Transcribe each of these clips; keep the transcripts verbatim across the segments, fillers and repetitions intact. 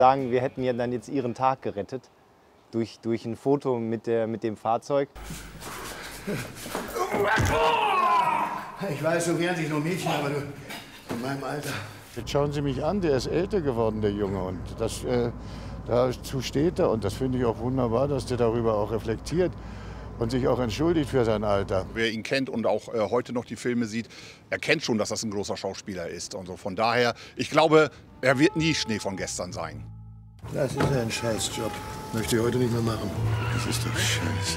Sagen, wir hätten ja dann jetzt ihren Tag gerettet durch, durch ein Foto mit, der, mit dem Fahrzeug. Ich weiß, so wehren sich nur Mädchen, aber du, in meinem Alter. Jetzt schauen Sie mich an, der ist älter geworden, der Junge. Und das, äh, dazu steht er. Und das finde ich auch wunderbar, dass der darüber auch reflektiert und sich auch entschuldigt für sein Alter. Wer ihn kennt und auch äh, heute noch die Filme sieht, erkennt schon, dass das ein großer Schauspieler ist. Und so. Von daher, ich glaube, er wird nie Schnee von gestern sein. Das ist ein Scheißjob. Möchte ich heute nicht mehr machen. Das ist doch scheiße.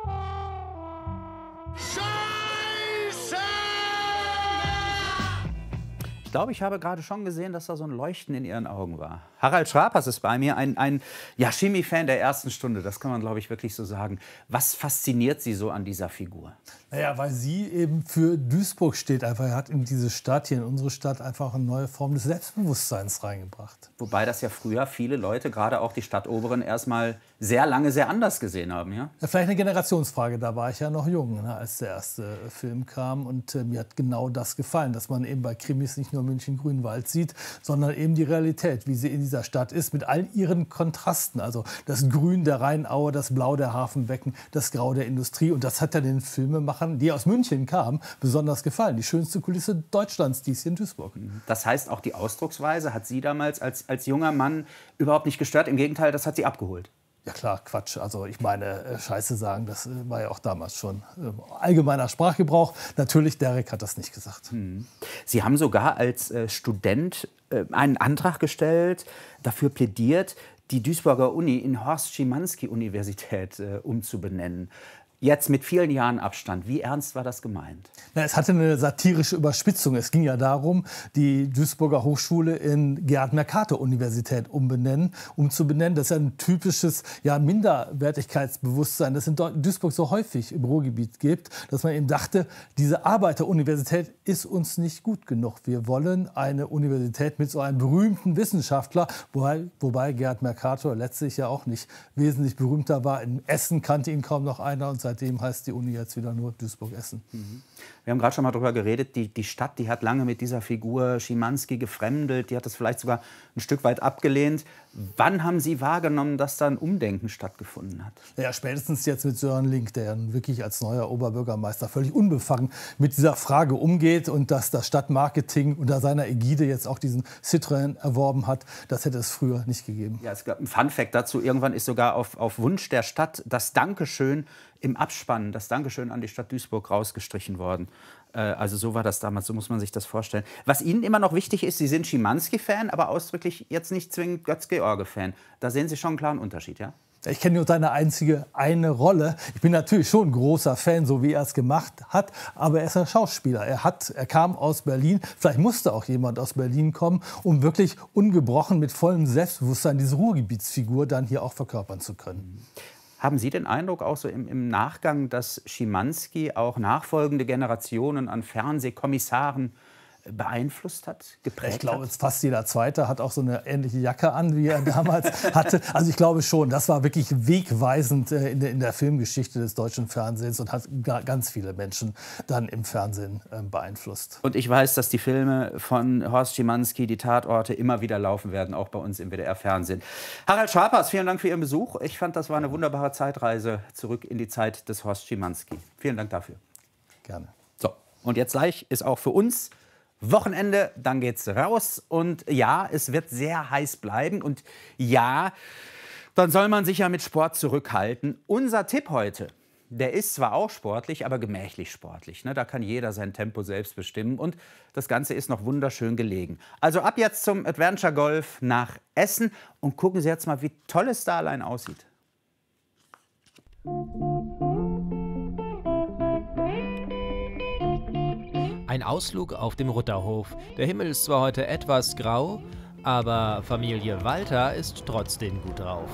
Ich glaube, ich habe gerade schon gesehen, dass da so ein Leuchten in Ihren Augen war. Harald Schrapers ist bei mir, ein, ein ja, Chemie-Fan der ersten Stunde. Das kann man, glaube ich, wirklich so sagen. Was fasziniert Sie so an dieser Figur? Naja, weil sie eben für Duisburg steht. Einfach, er hat in diese Stadt, hier in unsere Stadt, einfach eine neue Form des Selbstbewusstseins reingebracht. Wobei das ja früher viele Leute, gerade auch die Stadtoberen, erstmal sehr lange sehr anders gesehen haben. Ja? Ja, vielleicht eine Generationsfrage. Da war ich ja noch jung, ne, als der erste Film kam. Und äh, mir hat genau das gefallen, dass man eben bei Krimis nicht nur München-Grünwald sieht, sondern eben die Realität, wie sie in dieser Stadt ist, mit all ihren Kontrasten. Also das Grün der Rheinaue, das Blau der Hafenbecken, das Grau der Industrie. Und das hat ja den Filmemachern, die aus München kamen, besonders gefallen. Die schönste Kulisse Deutschlands, die ist hier in Duisburg. Das heißt, auch die Ausdrucksweise hat Sie damals als, als junger Mann überhaupt nicht gestört. Im Gegenteil, das hat Sie abgeholt. Ja klar, Quatsch. Also ich meine, Scheiße sagen, das war ja auch damals schon äh, allgemeiner Sprachgebrauch. Natürlich, Derek hat das nicht gesagt. Hm. Sie haben sogar als äh, Student äh, einen Antrag gestellt, dafür plädiert, die Duisburger Uni in Horst-Schimanski-Universität äh, umzubenennen. Jetzt mit vielen Jahren Abstand. Wie ernst war das gemeint? Na, es hatte eine satirische Überspitzung. Es ging ja darum, die Duisburger Hochschule in Gerhard-Mercator-Universität umbenennen, umzubenennen. Das ist ja ein typisches ja, Minderwertigkeitsbewusstsein, das in Duisburg so häufig im Ruhrgebiet gibt, dass man eben dachte, diese Arbeiteruniversität ist uns nicht gut genug. Wir wollen eine Universität mit so einem berühmten Wissenschaftler, wobei, wobei Gerhard Mercator letztlich ja auch nicht wesentlich berühmter war. In Essen kannte ihn kaum noch einer und seitdem heißt die Uni jetzt wieder nur Duisburg-Essen. Mhm. Wir haben gerade schon mal darüber geredet, die, die Stadt, die hat lange mit dieser Figur Schimanski gefremdelt, die hat das vielleicht sogar ein Stück weit abgelehnt. Wann haben Sie wahrgenommen, dass da ein Umdenken stattgefunden hat? Ja, spätestens jetzt mit Sören Link, der wirklich als neuer Oberbürgermeister völlig unbefangen mit dieser Frage umgeht und dass das Stadtmarketing unter seiner Ägide jetzt auch diesen Citroën erworben hat, das hätte es früher nicht gegeben. Ja, es gab ein Funfact dazu. Irgendwann ist sogar auf, auf Wunsch der Stadt das Dankeschön im Abspann, das Dankeschön an die Stadt Duisburg rausgestrichen worden. Äh, also so war das damals, so muss man sich das vorstellen. Was Ihnen immer noch wichtig ist, Sie sind Schimanski-Fan, aber ausdrücklich jetzt nicht zwingend Götz-George-Fan. Da sehen Sie schon einen klaren Unterschied, ja? Ich kenne nur seine einzige eine Rolle. Ich bin natürlich schon ein großer Fan, so wie er es gemacht hat. Aber er ist ein Schauspieler. Er, hat, er kam aus Berlin. Vielleicht musste auch jemand aus Berlin kommen, um wirklich ungebrochen mit vollem Selbstbewusstsein diese Ruhrgebietsfigur dann hier auch verkörpern zu können. Haben Sie den Eindruck auch so im, im Nachgang, dass Schimanski auch nachfolgende Generationen an Fernsehkommissaren beeinflusst hat, geprägt Ich glaube, hat? fast jeder Zweite hat auch so eine ähnliche Jacke an, wie er damals hatte. Also ich glaube schon, das war wirklich wegweisend in der, in der Filmgeschichte des deutschen Fernsehens und hat ganz viele Menschen dann im Fernsehen beeinflusst. Und ich weiß, dass die Filme von Horst Schimanski, die Tatorte, immer wieder laufen werden, auch bei uns im W D R-Fernsehen. Harald Schrapers, vielen Dank für Ihren Besuch. Ich fand, das war eine wunderbare Zeitreise zurück in die Zeit des Horst Schimanski. Vielen Dank dafür. Gerne. So, und jetzt gleich ist auch für uns Wochenende, dann geht's raus und ja, es wird sehr heiß bleiben und ja, dann soll man sich ja mit Sport zurückhalten. Unser Tipp heute, der ist zwar auch sportlich, aber gemächlich sportlich. Ne? Da kann jeder sein Tempo selbst bestimmen und das Ganze ist noch wunderschön gelegen. Also ab jetzt zum Adventure Golf nach Essen und gucken Sie jetzt mal, wie toll es da allein aussieht. Ein Ausflug auf dem Rutterhof. Der Himmel ist zwar heute etwas grau, aber Familie Walter ist trotzdem gut drauf.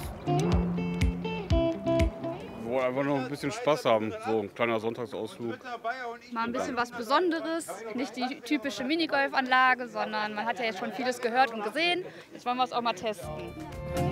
Wir wollen einfach noch ein bisschen Spaß haben, so ein kleiner Sonntagsausflug. Mal ein bisschen was Besonderes, nicht die typische Minigolfanlage, sondern man hat ja jetzt schon vieles gehört und gesehen. Jetzt wollen wir es auch mal testen.